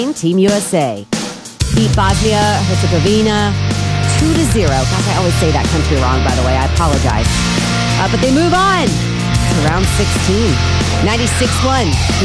Team USA beat Bosnia-Herzegovina 2-0. Gosh, I always say that country wrong, by the way. I apologize. But they move on to round 16. 96-1.